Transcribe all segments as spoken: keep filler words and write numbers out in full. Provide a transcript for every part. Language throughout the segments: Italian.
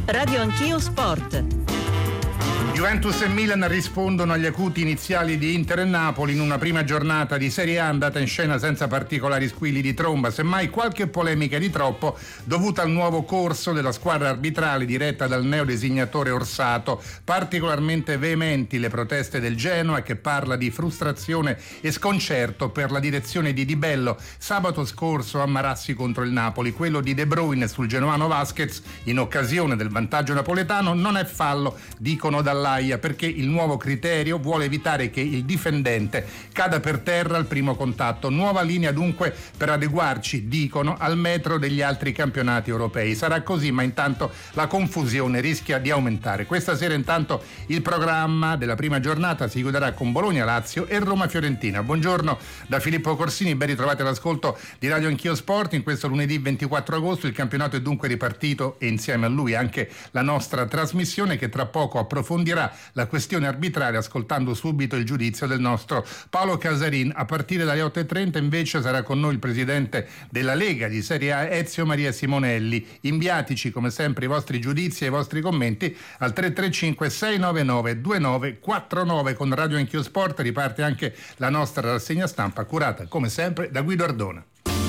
Radio Anch'io Sport. Juventus e Milan rispondono agli acuti iniziali di Inter e Napoli in una prima giornata di Serie A andata in scena senza particolari squilli di tromba, semmai qualche polemica di troppo dovuta al nuovo corso della squadra arbitrale diretta dal neodesignatore Orsato. Particolarmente veementi le proteste del Genoa, che parla di frustrazione e sconcerto per la direzione di Di Bello sabato scorso a Marassi contro il Napoli. Quello di De Bruyne sul genuano Vasquez in occasione del vantaggio napoletano non è fallo, dicono dalla perché il nuovo criterio vuole evitare che il difendente cada per terra al primo contatto. Nuova linea dunque per adeguarci, dicono, al metro degli altri campionati europei. Sarà così, ma intanto la confusione rischia di aumentare. Questa sera intanto il programma della prima giornata si chiuderà con Bologna-Lazio e Roma-Fiorentina. Buongiorno da Filippo Corsini, ben ritrovati all'ascolto di Radio Anch'io Sport. In questo lunedì ventiquattro agosto il campionato è dunque ripartito e insieme a lui anche la nostra trasmissione, che tra poco approfondirà la questione arbitrale ascoltando subito il giudizio del nostro Paolo Casarin. A partire dalle otto e trenta invece sarà con noi il presidente della Lega di Serie A Ezio Maria Simonelli. Inviatici come sempre i vostri giudizi e i vostri commenti al tre tre cinque sei nove nove due nove quattro nove. Con Radio Anch'io Sport riparte anche la nostra rassegna stampa curata come sempre da Guido Ardona.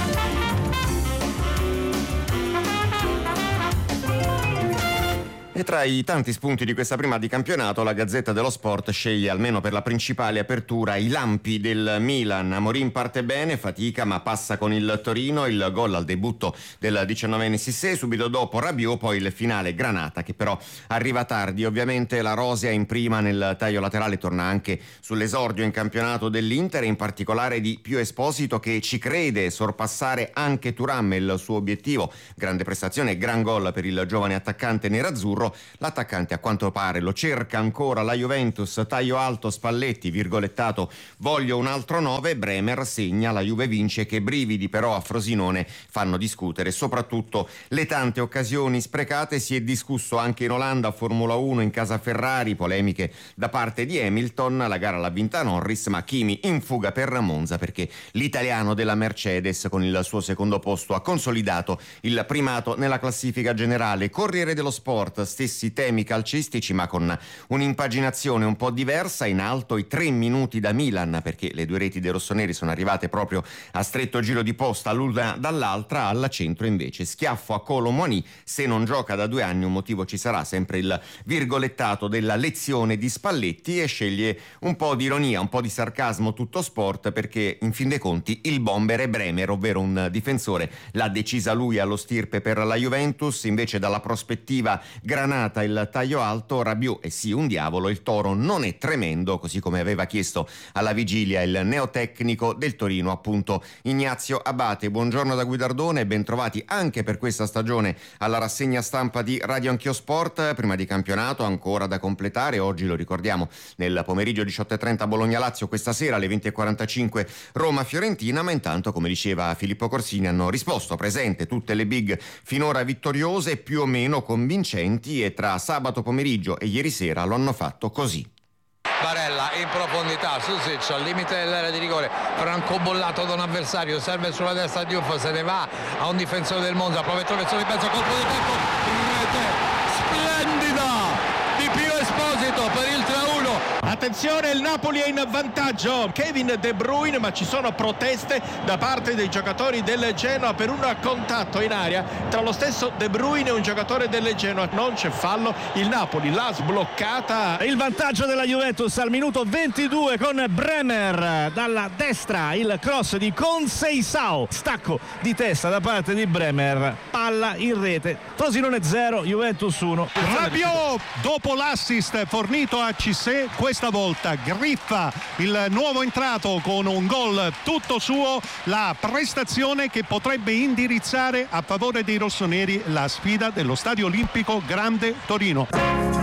E tra i tanti spunti di questa prima di campionato, la Gazzetta dello Sport sceglie, almeno per la principale apertura, i lampi del Milan. Amorim parte bene, fatica ma passa con il Torino, il gol al debutto del diciannovenne Cissé, subito dopo Rabiot, poi il finale Granata che però arriva tardi. Ovviamente la rosea in prima nel taglio laterale torna anche sull'esordio in campionato dell'Inter e in particolare di Pio Esposito, che ci crede sorpassare anche Thuram, il suo obiettivo. Grande prestazione, gran gol per il giovane attaccante nerazzurro. L'attaccante a quanto pare lo cerca ancora la Juventus, taglio alto Spalletti, virgolettato voglio un altro nove, Bremer segna, la Juve vince, che brividi però a Frosinone fanno discutere, soprattutto le tante occasioni sprecate. Si è discusso anche in Olanda, Formula uno in casa Ferrari, polemiche da parte di Hamilton, la gara l'ha vinta Norris ma Kimi in fuga per Monza perché l'italiano della Mercedes con il suo secondo posto ha consolidato il primato nella classifica generale. Corriere dello Sport, stessi temi calcistici ma con un'impaginazione un po' diversa. In alto i tre minuti da Milan, perché le due reti dei rossoneri sono arrivate proprio a stretto giro di posta l'una dall'altra. Al centro invece schiaffo a Kolo Muani, se non gioca da due anni un motivo ci sarà, sempre il virgolettato della lezione di Spalletti, e sceglie un po' di ironia, un po' di sarcasmo tutto Sport, perché in fin dei conti il bomber è Bremer, ovvero un difensore. L'ha decisa lui allo stirpe per la Juventus, invece dalla prospettiva Granata il taglio alto, Rabiot è sì un diavolo, il Toro non è tremendo, così come aveva chiesto alla vigilia il neotecnico del Torino, appunto Ignazio Abate. Buongiorno da Guidardone e ben trovati anche per questa stagione alla rassegna stampa di Radio Anch'io Sport. Prima di campionato ancora da completare, oggi lo ricordiamo nel pomeriggio diciotto e trenta Bologna-Lazio, questa sera alle venti e quarantacinque Roma-Fiorentina, ma intanto, come diceva Filippo Corsini, hanno risposto presente tutte le big finora vittoriose, più o meno convincenti, e tra sabato pomeriggio e ieri sera lo hanno fatto così. Barella in profondità, Susic al limite dell'area di rigore, Franco bollato da un avversario, serve sulla destra di Diouf, se ne va a un difensore del Monza, prova il traversone di mezzo, colpo di tempo, rete splendida di Pio Esposito per il tre a uno. Attenzione, il Napoli è in vantaggio, Kevin De Bruyne, ma ci sono proteste da parte dei giocatori del Genoa per un contatto in aria tra lo stesso De Bruyne e un giocatore del Genoa. Non c'è fallo, il Napoli l'ha sbloccata. Il vantaggio della Juventus al minuto ventidue con Bremer dalla destra, il cross di Conceição, stacco di testa da parte di Bremer, palla in rete, Frosinone zero, Juventus uno. Rabiot dopo l'assist fornito a Cissé, questa volta griffa il nuovo entrato con un gol tutto suo, la prestazione che potrebbe indirizzare a favore dei rossoneri la sfida dello Stadio Olimpico Grande Torino.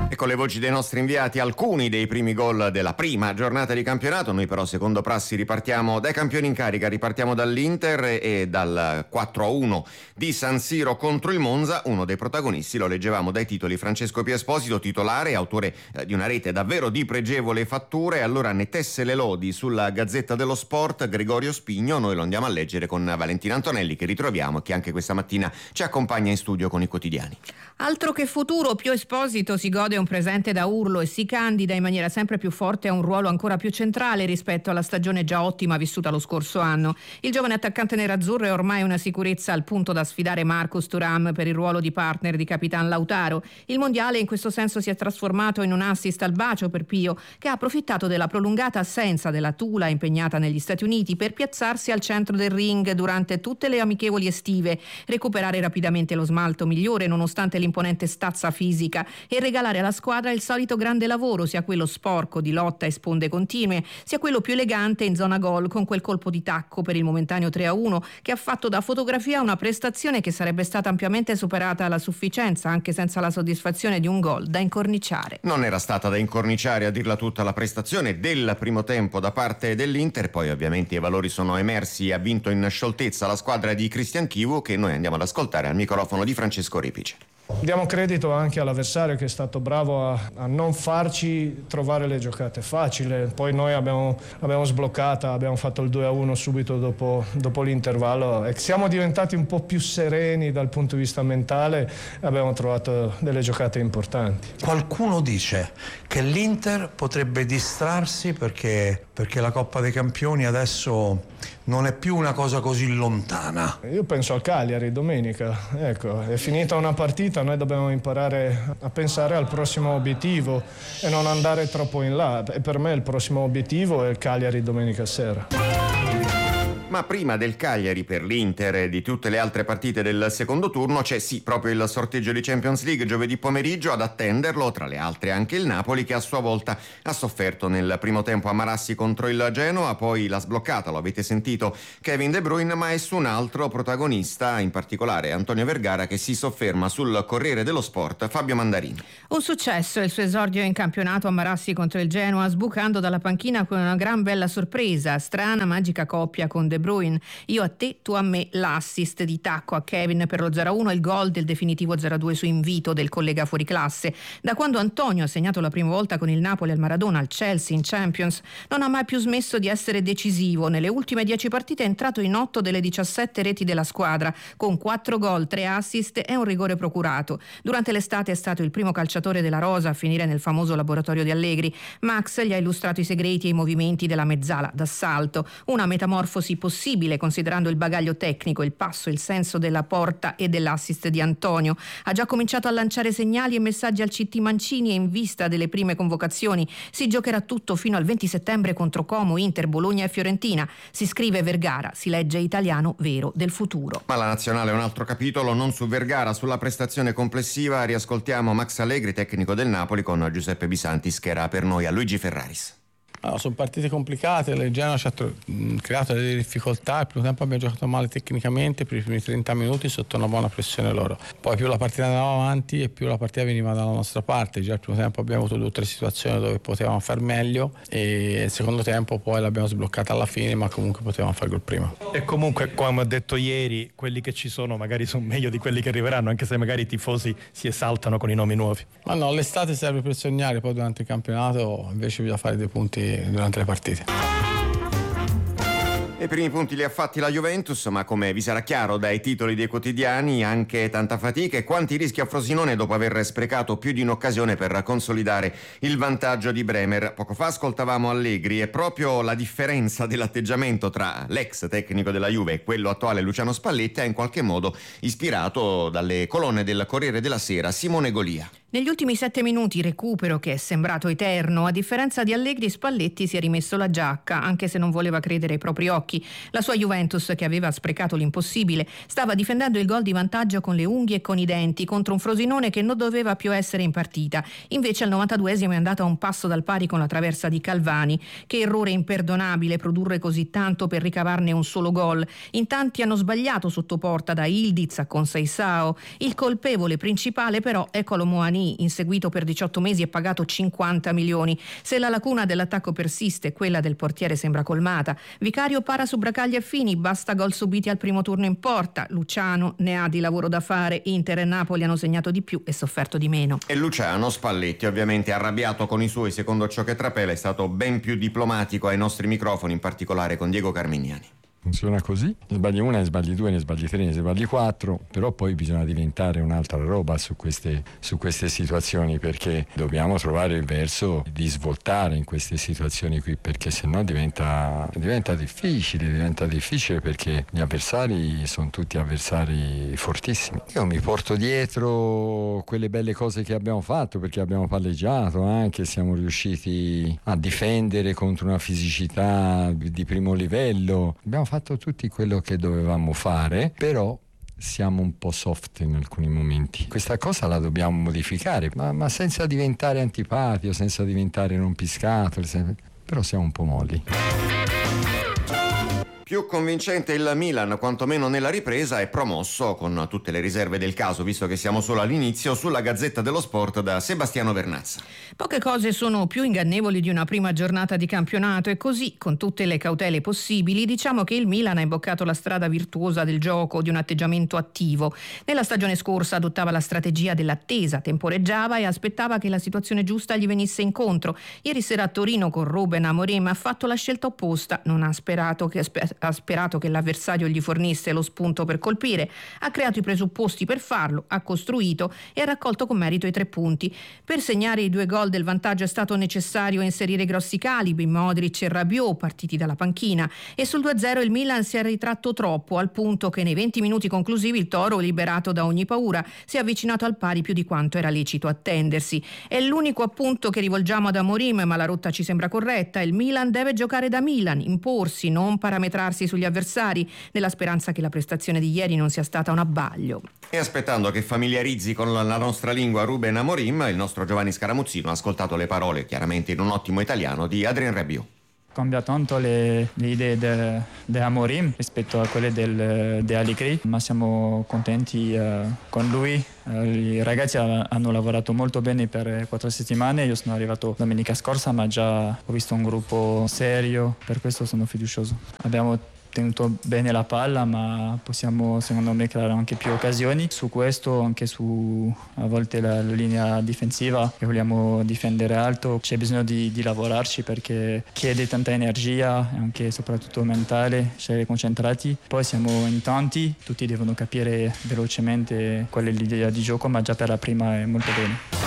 E con le voci dei nostri inviati alcuni dei primi gol della prima giornata di campionato. Noi però secondo prassi ripartiamo dai campioni in carica, ripartiamo dall'Inter e dal quattro a uno di San Siro contro il Monza. Uno dei protagonisti, lo leggevamo dai titoli, Francesco Piesposito, titolare, autore eh, di una rete davvero di pregevole fattura, e allora ne tesse le lodi sulla Gazzetta dello Sport Gregorio Spigno. Noi lo andiamo a leggere con Valentina Antonelli, che ritroviamo e che anche questa mattina ci accompagna in studio con i quotidiani. Altro che futuro, Pio Esposito si gode un presente da urlo e si candida in maniera sempre più forte a un ruolo ancora più centrale rispetto alla stagione già ottima vissuta lo scorso anno. Il giovane attaccante nerazzurro è ormai una sicurezza al punto da sfidare Marcus Thuram per il ruolo di partner di Capitan Lautaro. Il mondiale in questo senso si è trasformato in un assist al bacio per Pio, che ha approfittato della prolungata assenza della Tula impegnata negli Stati Uniti per piazzarsi al centro del ring durante tutte le amichevoli estive, recuperare rapidamente lo smalto migliore nonostante l'imponente stazza fisica e regalare alla squadra il solito grande lavoro, sia quello sporco di lotta e sponde continue, sia quello più elegante in zona gol con quel colpo di tacco per il momentaneo tre a uno che ha fatto da fotografia una prestazione che sarebbe stata ampiamente superata alla sufficienza anche senza la soddisfazione di un gol da incorniciare. Non era stata da incorniciare, a dirla tutta, la prestazione del primo tempo da parte dell'Inter. Poi ovviamente i valori sono emersi e ha vinto in scioltezza la squadra di Cristian Chivu, che noi andiamo ad ascoltare al microfono di Francesco Repice. Diamo credito anche all'avversario che è stato bravo a, a non farci trovare le giocate facili. Poi noi abbiamo, abbiamo sbloccata, abbiamo fatto il due a uno subito dopo, dopo l'intervallo e siamo diventati un po' più sereni dal punto di vista mentale e abbiamo trovato delle giocate importanti. Qualcuno dice che l'Inter potrebbe distrarsi perché, perché la Coppa dei Campioni adesso non è più una cosa così lontana. Io penso al Cagliari domenica, ecco, è finita una partita, noi dobbiamo imparare a pensare al prossimo obiettivo e non andare troppo in là, e per me il prossimo obiettivo è il Cagliari domenica sera. Ma prima del Cagliari per l'Inter e di tutte le altre partite del secondo turno c'è sì proprio il sorteggio di Champions League giovedì pomeriggio. Ad attenderlo, tra le altre, anche il Napoli, che a sua volta ha sofferto nel primo tempo a Marassi contro il Genoa, poi l'ha sbloccata, lo avete sentito, Kevin De Bruyne, ma è su un altro protagonista, in particolare Antonio Vergara, che si sofferma sul Corriere dello Sport, Fabio Mandarini. Un successo il suo esordio in campionato a Marassi contro il Genoa, sbucando dalla panchina con una gran bella sorpresa, strana magica coppia con De Bruyne, io a te, tu a me, l'assist di tacco a Kevin per lo zero a uno, il gol del definitivo zero a due su invito del collega fuoriclasse. Da quando Antonio ha segnato la prima volta con il Napoli al Maradona al Chelsea in Champions, non ha mai più smesso di essere decisivo. Nelle ultime dieci partite è entrato in otto delle diciassette reti della squadra, con quattro gol, tre assist e un rigore procurato. Durante l'estate è stato il primo calciatore della rosa a finire nel famoso laboratorio di Allegri. Max gli ha illustrato i segreti e i movimenti della mezzala d'assalto, una metamorfosi possibile considerando il bagaglio tecnico, il passo, il senso della porta e dell'assist di Antonio. Ha già cominciato a lanciare segnali e messaggi al C T Mancini e in vista delle prime convocazioni si giocherà tutto fino al venti settembre contro Como, Inter, Bologna e Fiorentina. Si scrive Vergara, si legge italiano vero del futuro. Ma la nazionale è un altro capitolo, non su Vergara, sulla prestazione complessiva. Riascoltiamo Max Allegri, tecnico del Napoli, con Giuseppe Bisantis, che era per noi a Luigi Ferraris. Allora, sono partite complicate, il Genoa ci ha creato delle difficoltà, il primo tempo abbiamo giocato male tecnicamente per i primi trenta minuti sotto una buona pressione loro, poi più la partita andava avanti e più la partita veniva dalla nostra parte. Già il primo tempo abbiamo avuto due o tre situazioni dove potevamo far meglio e il secondo tempo poi l'abbiamo sbloccata alla fine, ma comunque potevamo fare gol prima. E comunque, come ho detto ieri, quelli che ci sono magari sono meglio di quelli che arriveranno, anche se magari i tifosi si esaltano con i nomi nuovi. Ma no, l'estate serve per sognare, poi durante il campionato invece bisogna fare dei punti durante le partite. I primi punti li ha fatti la Juventus, ma come vi sarà chiaro dai titoli dei quotidiani, anche tanta fatica e quanti rischi a Frosinone dopo aver sprecato più di un'occasione per consolidare il vantaggio di Bremer. Poco fa ascoltavamo Allegri e proprio la differenza dell'atteggiamento tra l'ex tecnico della Juve e quello attuale Luciano Spalletti ha in qualche modo ispirato dalle colonne del Corriere della Sera Simone Golia. Negli ultimi sette minuti recupero che è sembrato eterno. A differenza di Allegri, Spalletti si è rimesso la giacca, anche se non voleva credere ai propri occhi. La sua Juventus, che aveva sprecato l'impossibile, stava difendendo il gol di vantaggio con le unghie e con i denti contro un Frosinone che non doveva più essere in partita. Invece al novantaduesimo è andato a un passo dal pari con la traversa di Calvani. Che errore imperdonabile produrre così tanto per ricavarne un solo gol. In tanti hanno sbagliato sotto porta, da Ildiz a Conceição. Il colpevole principale però è Kolo Muani, Zaccagni, inseguito per diciotto mesi e pagato cinquanta milioni. Se la lacuna dell'attacco persiste, quella del portiere sembra colmata. Vicario para su Bracaglia e Fini, basta gol subiti al primo turno in porta. Luciano ne ha di lavoro da fare. Inter e Napoli hanno segnato di più e sofferto di meno. E Luciano Spalletti, ovviamente arrabbiato con i suoi, secondo ciò che trapela, è stato ben più diplomatico ai nostri microfoni, in particolare con Diego Carmignani. Funziona così, ne sbagli una, ne sbagli due, ne sbagli tre, ne sbagli quattro, però poi bisogna diventare un'altra roba su queste, su queste situazioni, perché dobbiamo trovare il verso di svoltare in queste situazioni qui, perché sennò diventa, diventa difficile, diventa difficile perché gli avversari sono tutti avversari fortissimi. Io mi porto dietro quelle belle cose che abbiamo fatto, perché abbiamo palleggiato anche, siamo riusciti a difendere contro una fisicità di primo livello, abbiamo fatto tutti quello che dovevamo fare, però siamo un po' soft in alcuni momenti. Questa cosa la dobbiamo modificare, ma, ma senza diventare antipatico, senza diventare rompiscatole, senza... però siamo un po' molli. Più convincente il Milan, quantomeno nella ripresa, è promosso con tutte le riserve del caso, visto che siamo solo all'inizio, sulla Gazzetta dello Sport da Sebastiano Vernazza. Poche cose sono più ingannevoli di una prima giornata di campionato e così, con tutte le cautele possibili, diciamo che il Milan ha imboccato la strada virtuosa del gioco, di un atteggiamento attivo. Nella stagione scorsa adottava la strategia dell'attesa, temporeggiava e aspettava che la situazione giusta gli venisse incontro. Ieri sera a Torino con Ruben Amorim ha fatto la scelta opposta, non ha sperato che ha sperato che l'avversario gli fornisse lo spunto per colpire, ha creato i presupposti per farlo, ha costruito e ha raccolto con merito i tre punti. Per segnare i due gol del vantaggio è stato necessario inserire grossi calibri, Modric e Rabiot, partiti dalla panchina, e sul due a zero il Milan si è ritratto troppo, al punto che nei venti minuti conclusivi il Toro, liberato da ogni paura, si è avvicinato al pari più di quanto era lecito attendersi. È l'unico appunto che rivolgiamo ad Amorim, ma la rotta ci sembra corretta. Il Milan deve giocare da Milan, imporsi, non parametrarsi sugli avversari, nella speranza che la prestazione di ieri non sia stata un abbaglio. E aspettando che familiarizzi con la nostra lingua Ruben Amorim, il nostro Giovanni Scaramuzzino ha ascoltato le parole, chiaramente in un ottimo italiano, di Adrien Rabiot. Cambia tanto le, le idee di Amorim rispetto a quelle del, di Allegri, ma siamo contenti uh, con lui. Uh, I ragazzi hanno lavorato molto bene per quattro settimane, io sono arrivato domenica scorsa ma già ho visto un gruppo serio, per questo sono fiducioso. Abbiamo tenuto bene la palla, ma possiamo secondo me creare anche più occasioni. Su questo, anche su a volte la, la linea difensiva, che vogliamo difendere alto, c'è bisogno di, di lavorarci perché chiede tanta energia, anche soprattutto mentale, essere concentrati. Poi siamo in tanti, tutti devono capire velocemente qual è l'idea di gioco, ma già per la prima è molto bene.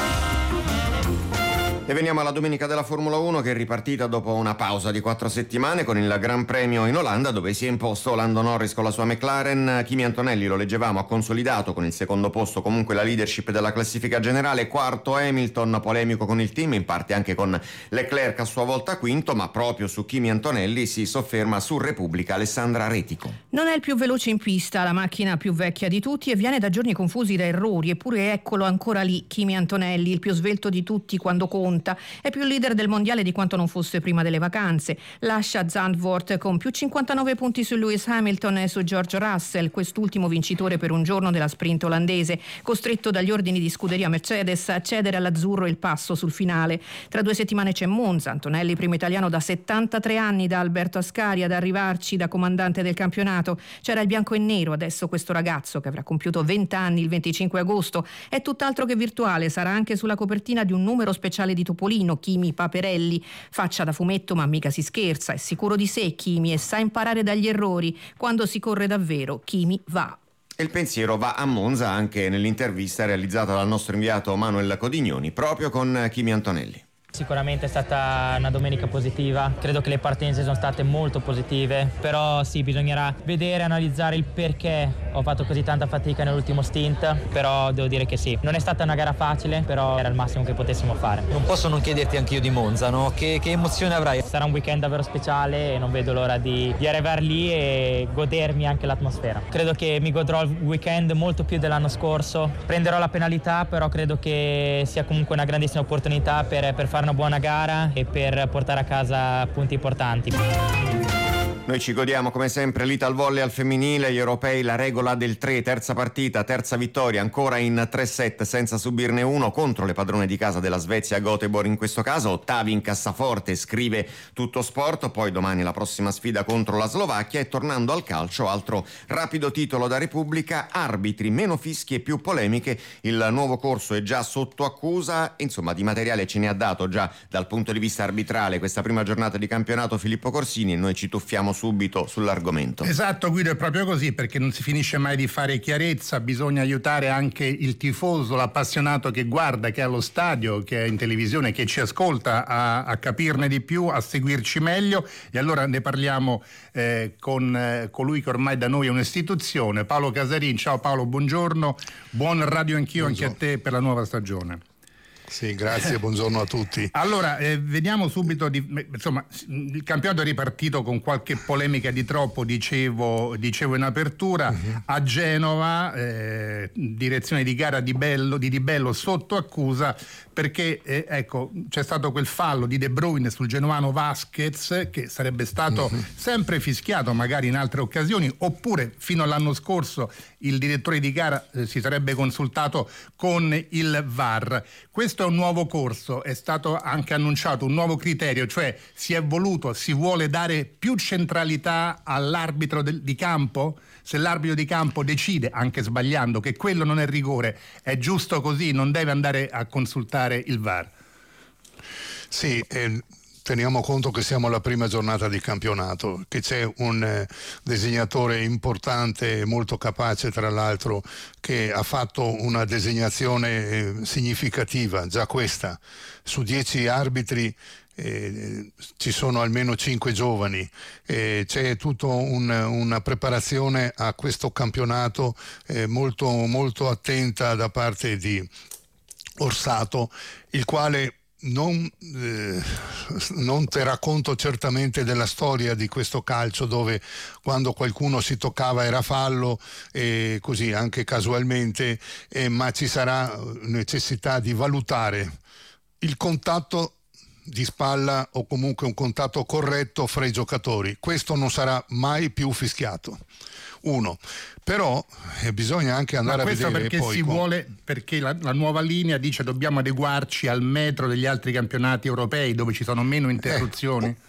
E veniamo alla domenica della Formula uno, che è ripartita dopo una pausa di quattro settimane con il Gran Premio in Olanda, dove si è imposto Lando Norris con la sua McLaren. Kimi Antonelli, lo leggevamo, ha consolidato con il secondo posto comunque la leadership della classifica generale. Quarto Hamilton, polemico con il team, in parte anche con Leclerc a sua volta quinto, ma proprio su Kimi Antonelli si sofferma su Repubblica Alessandra Retico. Non è il più veloce in pista, la macchina più vecchia di tutti e viene da giorni confusi da errori, eppure eccolo ancora lì, Kimi Antonelli, il più svelto di tutti quando conta. È più leader del mondiale di quanto non fosse prima delle vacanze. Lascia Zandvoort con più cinquantanove punti su Lewis Hamilton e su George Russell, quest'ultimo vincitore per un giorno della sprint olandese, costretto dagli ordini di scuderia Mercedes a cedere all'azzurro il passo sul finale. Tra due settimane c'è Monza, Antonelli primo italiano da settantatré anni, da Alberto Ascari ad arrivarci da comandante del campionato. C'era il bianco e nero, adesso questo ragazzo che avrà compiuto venti anni il venticinque agosto è tutt'altro che virtuale, sarà anche sulla copertina di un numero speciale di Topolino, Kimi Paperelli. Faccia da fumetto ma mica si scherza, è sicuro di sé Kimi e sa imparare dagli errori. Quando si corre davvero Kimi va. Il pensiero va a Monza anche nell'intervista realizzata dal nostro inviato Manuel Codignoni proprio con Kimi Antonelli. Sicuramente è stata una domenica positiva, credo che le partenze sono state molto positive, però sì, bisognerà vedere, analizzare il perché ho fatto così tanta fatica nell'ultimo stint, però devo dire che sì, non è stata una gara facile, però era il massimo che potessimo fare. Non posso non chiederti anch'io di Monza, no? Che, che emozione avrai? Sarà un weekend davvero speciale e non vedo l'ora di, di arrivare lì e godermi anche l'atmosfera. Credo che mi godrò il weekend molto più dell'anno scorso, prenderò la penalità, però credo che sia comunque una grandissima opportunità per, per fare una buona gara e per portare a casa punti importanti. Noi ci godiamo come sempre l'Ital Volley al femminile, gli europei la regola del tre, terza partita, terza vittoria, ancora in tre set senza subirne uno contro le padrone di casa della Svezia, Göteborg in questo caso, ottavi in cassaforte, scrive Tutto Sport, poi domani la prossima sfida contro la Slovacchia. E tornando al calcio, altro rapido titolo da Repubblica, arbitri, meno fischi e più polemiche, il nuovo corso è già sotto accusa, insomma di materiale ce ne ha dato già dal punto di vista arbitrale questa prima giornata di campionato Filippo Corsini e noi ci tuffiamo subito sull'argomento. Esatto Guido, è proprio così, perché non si finisce mai di fare chiarezza, bisogna aiutare anche il tifoso, l'appassionato che guarda, che è allo stadio, che è in televisione, che ci ascolta a, a capirne di più, a seguirci meglio, e allora ne parliamo eh, con eh, colui che ormai da noi è un'istituzione, Paolo Casarin. Ciao Paolo, buongiorno, buon Radio Anch'io buongiorno. Anche a te per la nuova stagione. Sì, grazie, buongiorno a tutti. Allora, eh, vediamo subito, di, insomma, il campionato è ripartito con qualche polemica di troppo, dicevo, dicevo in apertura, uh-huh. A Genova, eh, direzione di gara di, Bello, di Di Bello sotto accusa, perché eh, ecco, c'è stato quel fallo di De Bruyne sul genovano Vasquez, che sarebbe stato uh-huh. sempre fischiato magari in altre occasioni, oppure fino all'anno scorso il direttore di gara eh, si sarebbe consultato con il V A R. Questo è un nuovo corso, è stato anche annunciato un nuovo criterio, cioè si è voluto, si vuole dare più centralità all'arbitro del, di campo? Se l'arbitro di campo decide, anche sbagliando, che quello non è rigore, è giusto così, non deve andare a consultare il V A R? Sì, eh... teniamo conto che siamo alla prima giornata di campionato, che c'è un eh, disegnatore importante e molto capace, tra l'altro, che ha fatto una designazione eh, significativa, già questa. Su dieci arbitri eh, ci sono almeno cinque giovani, eh, c'è tutta un, una preparazione a questo campionato eh, molto, molto attenta da parte di Orsato, il quale Non, eh, non terrà conto certamente della storia di questo calcio, dove quando qualcuno si toccava era fallo, e così anche casualmente, eh, ma ci sarà necessità di valutare il contatto di spalla o comunque un contatto corretto fra i giocatori. Questo non sarà mai più fischiato. Uno, però eh, bisogna anche andare a vedere. Ma questo perché poi si con... vuole, perché la, la nuova linea dice dobbiamo adeguarci al metro degli altri campionati europei dove ci sono meno interruzioni? Eh,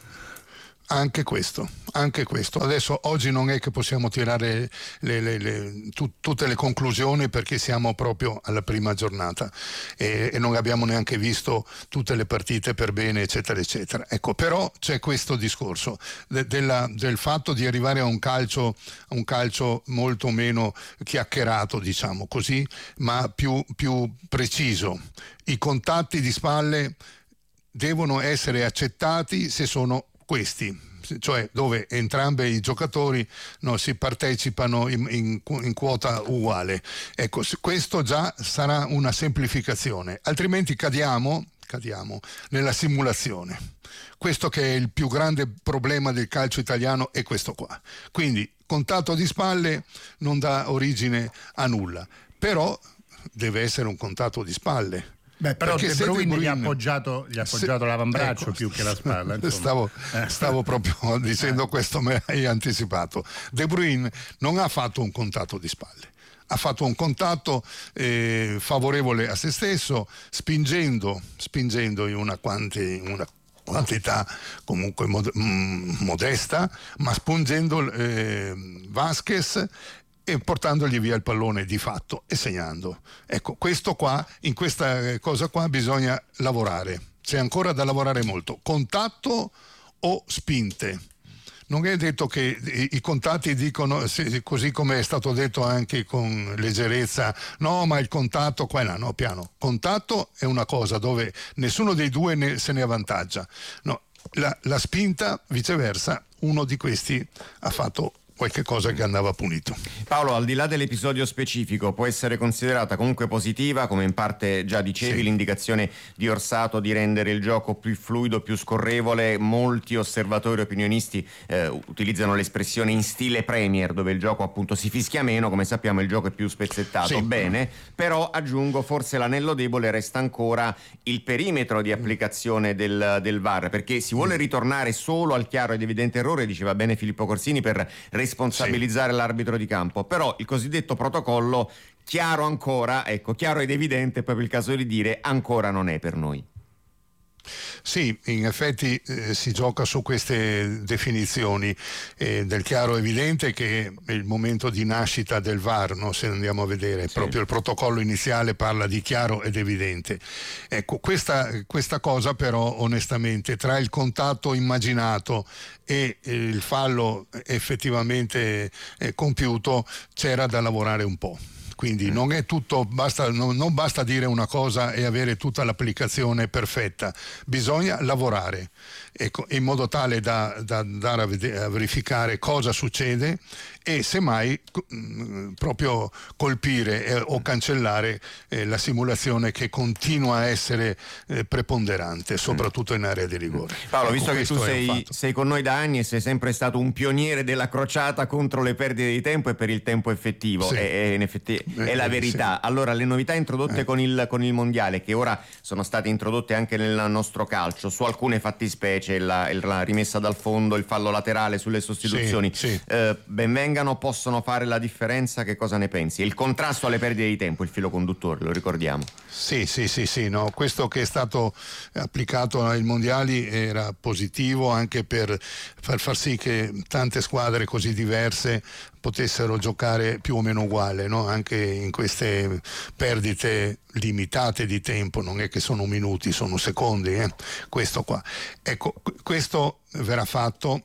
Anche questo, anche questo. Adesso oggi non è che possiamo tirare le, le, le, tu, tutte le conclusioni, perché siamo proprio alla prima giornata e, e non abbiamo neanche visto tutte le partite per bene, eccetera, eccetera. Ecco, però c'è questo discorso de, della, del fatto di arrivare a un calcio, a un calcio molto meno chiacchierato, diciamo così, ma più, più preciso. I contatti di spalle devono essere accettati se sono questi, cioè dove entrambi i giocatori no, si partecipano in, in, in quota uguale. Ecco, questo già sarà una semplificazione, altrimenti cadiamo, cadiamo nella simulazione. Questo che è il più grande problema del calcio italiano è questo qua. Quindi contatto di spalle non dà origine a nulla, però deve essere un contatto di spalle. Beh, però Perché De Bruyne, Bruyne gli ha appoggiato, gli ha appoggiato se, l'avambraccio ecco, più che la spalla. Stavo, stavo proprio dicendo questo, me l'hai anticipato. De Bruyne non ha fatto un contatto di spalle, ha fatto un contatto eh, favorevole a se stesso, spingendo, spingendo in una, quanti, una quantità comunque mod- mh, modesta, ma spingendo eh, Vasquez e portandogli via il pallone di fatto e segnando. Ecco, questo qua, in questa cosa qua bisogna lavorare, c'è ancora da lavorare molto. Contatto o spinte? Non è detto che i, i contatti dicono, se, così come è stato detto anche con leggerezza, no, ma il contatto qua e là, no, piano. Contatto è una cosa dove nessuno dei due ne, se ne avvantaggia. No, la, la spinta, viceversa, uno di questi ha fatto qualche cosa che andava punito. Paolo, al di là dell'episodio specifico, può essere considerata comunque positiva, come in parte già dicevi, sì, l'indicazione di Orsato di rendere il gioco più fluido, più scorrevole. Molti osservatori, opinionisti eh, utilizzano l'espressione in stile Premier, dove il gioco appunto si fischia meno, come sappiamo il gioco è più spezzettato. Sì. Bene, però aggiungo, forse l'anello debole resta ancora il perimetro di applicazione del, del V A R, perché si vuole ritornare solo al chiaro ed evidente errore, diceva bene Filippo Corsini, per responsabilizzare sì. l'arbitro di campo, però il cosiddetto protocollo chiaro ancora, ecco, chiaro ed evidente, è proprio il caso di dire, ancora non è per noi. Sì, in effetti eh, si gioca su queste definizioni eh, del chiaro evidente, che è il momento di nascita del V A R, no? Se andiamo a vedere, sì. proprio il protocollo iniziale parla di chiaro ed evidente. Ecco, questa, questa cosa però onestamente tra il contatto immaginato e eh, il fallo effettivamente eh, compiuto c'era da lavorare un po'. Quindi non è tutto, basta, non, non basta dire una cosa e avere tutta l'applicazione perfetta, bisogna lavorare, ecco, in modo tale da, da andare a, vedere, a verificare cosa succede e semmai mh, proprio colpire eh, o cancellare eh, la simulazione che continua a essere eh, preponderante, soprattutto in area di rigore. Paolo, ecco, visto che tu sei, sei con noi da anni e sei sempre stato un pioniere della crociata contro le perdite di tempo e per il tempo effettivo, sì. e, e in effetti eh, è la verità. Sì. Allora, le novità introdotte eh. con, il, con il mondiale, che ora sono state introdotte anche nel nostro calcio, su alcune fattispecie, la, la rimessa dal fondo, il fallo laterale sulle sostituzioni, sì, sì. Eh, benvengano, possono fare la differenza? Che cosa ne pensi? Il contrasto alle perdite di tempo, il filo conduttore, lo ricordiamo. Sì, sì, sì, sì, no. Questo che è stato applicato ai mondiali era positivo anche per far far sì che tante squadre così diverse potessero giocare più o meno uguale, no? Anche in queste perdite limitate di tempo, non è che sono minuti, sono secondi, eh? Questo qua. Ecco, questo verrà fatto,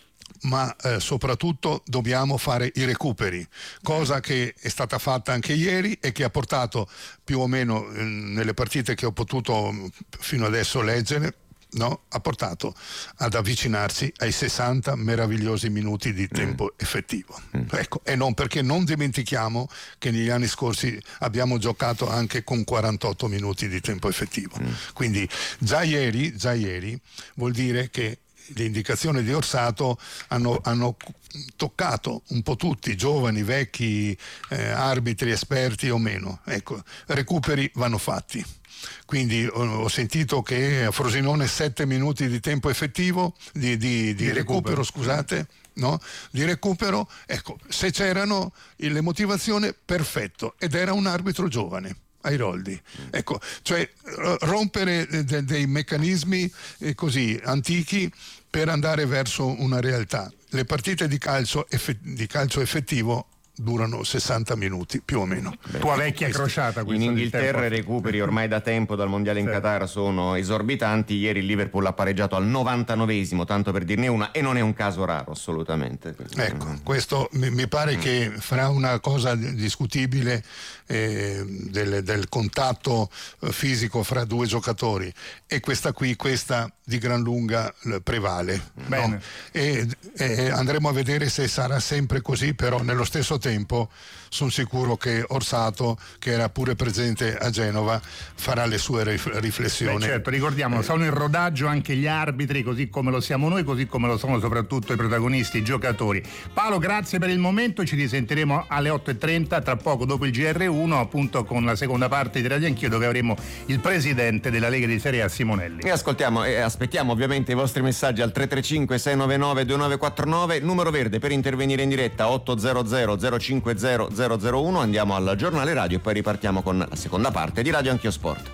ma eh, soprattutto dobbiamo fare i recuperi, cosa che è stata fatta anche ieri e che ha portato più o meno eh, nelle partite che ho potuto fino adesso leggere, no? Ha portato ad avvicinarsi ai sessanta meravigliosi minuti di tempo mm. effettivo. Mm. Ecco, e non perché non dimentichiamo che negli anni scorsi abbiamo giocato anche con quarantotto minuti di tempo effettivo. Mm. Quindi già ieri, già ieri vuol dire che le indicazioni di Orsato hanno, hanno toccato un po' tutti, giovani, vecchi, eh, arbitri, esperti o meno. Ecco, recuperi vanno fatti. Quindi ho, ho sentito che a Frosinone sette minuti di tempo effettivo, di, di, di, di recupero, recupero, scusate, no? Di recupero, ecco, se c'erano le motivazioni, perfetto, ed era un arbitro giovane. Airoldi, ecco, cioè rompere de- dei meccanismi eh, così antichi per andare verso una realtà. Le partite di calcio, eff- di calcio effettivo durano sessanta minuti più o meno. Beh, tua vecchia crociata. In Inghilterra i recuperi ormai da tempo dal mondiale in sì. Qatar sono esorbitanti. Ieri il Liverpool ha pareggiato al novantanovesimo, tanto per dirne una, e non è un caso raro assolutamente. Ecco, questo mi, mi pare mm. che fra una cosa discutibile eh, del, del contatto fisico fra due giocatori e questa qui, questa di gran lunga prevale. Bene. No? E, e andremo a vedere se sarà sempre così, però nello stesso tempo tempo sono sicuro che Orsato, che era pure presente a Genova, farà le sue riflessioni. Beh, certo, ricordiamo, eh. sono in rodaggio anche gli arbitri, così come lo siamo noi, così come lo sono soprattutto i protagonisti, i giocatori. Paolo, grazie per il momento, ci risentiremo alle otto e trenta, tra poco dopo il G R uno, appunto con la seconda parte di Radio Anch'io, dove avremo il presidente della Lega di Serie A, Simonelli. E ascoltiamo e aspettiamo ovviamente i vostri messaggi al tre tre cinque sei nove nove due nove quattro nove, numero verde per intervenire in diretta otto zero zero zero cinque zero zero zero uno. Andiamo al giornale radio e poi ripartiamo con la seconda parte di Radio Anch'io Sport.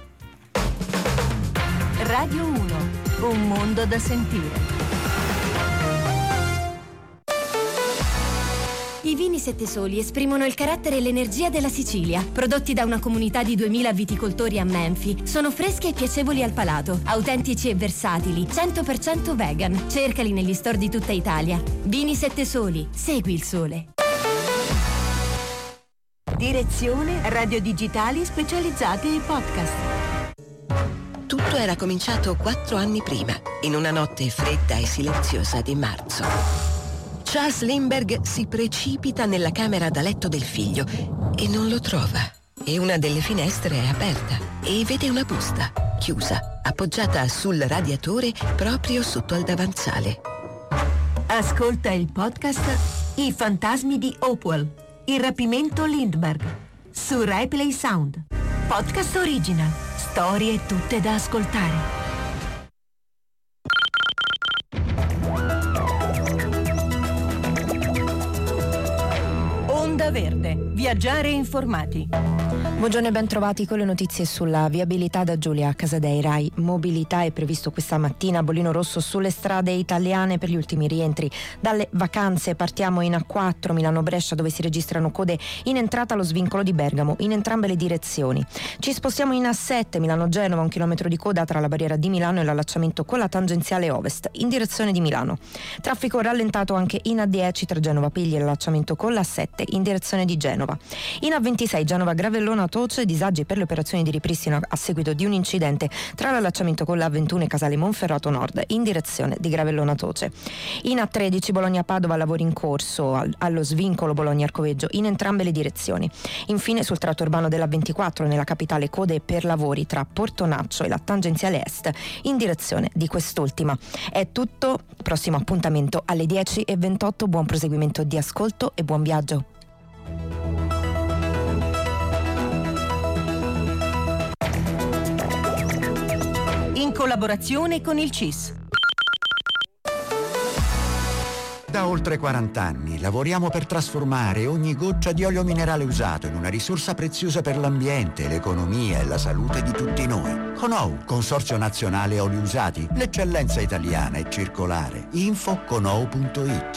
Radio uno, un mondo da sentire. I vini Sette Soli esprimono il carattere e l'energia della Sicilia. Prodotti da una comunità di duemila viticoltori a Menfi, sono freschi e piacevoli al palato, autentici e versatili, cento per cento vegan. Cercali negli store di tutta Italia. Vini Sette Soli, segui il sole. Direzione radio digitali specializzati e podcast. Tutto era cominciato quattro anni prima, in una notte fredda e silenziosa di marzo. Charles Lindbergh si precipita nella camera da letto del figlio e non lo trova. E una delle finestre è aperta e vede una busta, chiusa, appoggiata sul radiatore proprio sotto al davanzale. Ascolta il podcast I fantasmi di Hopewell, il rapimento Lindbergh, su Rai Play Sound. Podcast original, storie tutte da ascoltare. Onda Verde, viaggiare informati. Buongiorno e ben trovati con le notizie sulla viabilità da Giulia Casadei. Rai Mobilità è previsto questa mattina bollino rosso sulle strade italiane per gli ultimi rientri dalle vacanze. Partiamo in A quattro Milano-Brescia, dove si registrano code in entrata allo svincolo di Bergamo in entrambe le direzioni. Ci spostiamo in A sette Milano-Genova, un chilometro di coda tra la barriera di Milano e l'allacciamento con la tangenziale ovest in direzione di Milano. Traffico rallentato anche in A dieci tra Genova Pigli e l'allacciamento con l'A sette in direzione di Genova. In A ventisei Genova-Gravellona Toce, disagi per le operazioni di ripristino a seguito di un incidente tra l'allacciamento con l'A ventuno e Casale Monferrato Nord in direzione di Gravellona Toce. In A tredici Bologna-Padova, lavori in corso allo svincolo Bologna-Arcoveggio in entrambe le direzioni. Infine sul tratto urbano dell'A ventiquattro nella capitale code per lavori tra Portonaccio e la tangenziale est in direzione di quest'ultima. È tutto, prossimo appuntamento alle dieci e ventotto. Buon proseguimento di ascolto e buon viaggio. In collaborazione con il C I S. Da oltre quaranta anni lavoriamo per trasformare ogni goccia di olio minerale usato in una risorsa preziosa per l'ambiente, l'economia e la salute di tutti noi. Conou, Consorzio Nazionale Oli Usati, l'eccellenza italiana e circolare. Info conou punto it.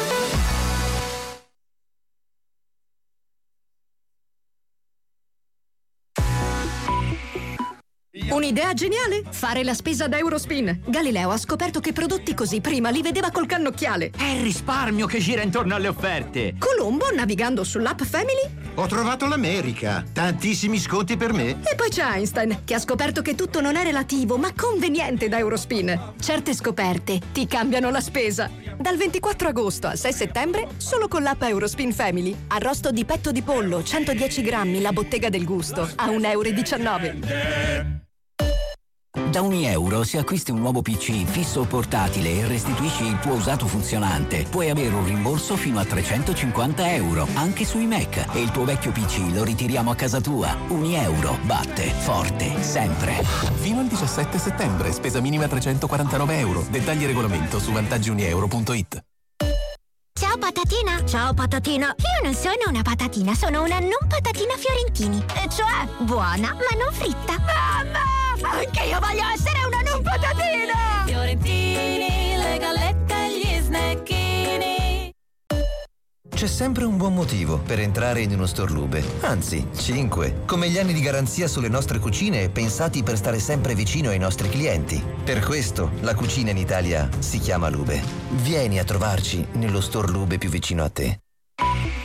Un'idea geniale? Fare la spesa da Eurospin. Galileo ha scoperto che prodotti così prima li vedeva col cannocchiale. È il risparmio che gira intorno alle offerte. Colombo, navigando sull'app Family, Ho trovato l'America. Tantissimi sconti per me. e poi c'è Einstein, che ha scoperto che tutto non è relativo, ma conveniente da Eurospin. Certe scoperte ti cambiano la spesa. Dal ventiquattro agosto al sei settembre, solo con l'app Eurospin Family. Arrosto di petto di pollo, centodieci grammi, la bottega del gusto, a un euro e diciannove. Da ogni euro, se acquisti un nuovo P C fisso o portatile e restituisci il tuo usato funzionante, puoi avere un rimborso fino a trecentocinquanta euro, anche sui Mac. E il tuo vecchio P C lo ritiriamo a casa tua. Unieuro batte forte sempre. Fino al diciassette settembre, spesa minima trecentoquarantanove euro. Dettagli e regolamento su vantaggi unieuro punto it. Ciao patatina! Ciao patatina! Io non sono una patatina, sono una non patatina Fiorentini. E cioè, buona, ma non fritta. Mamma! Anche io voglio essere una non patatina! Fiorentini, le gallette e gli snacchini. C'è sempre un buon motivo per entrare in uno store Lube. Anzi, cinque. Come gli anni di garanzia sulle nostre cucine pensati per stare sempre vicino ai nostri clienti. Per questo la cucina in Italia si chiama Lube. Vieni a trovarci nello store Lube più vicino a te.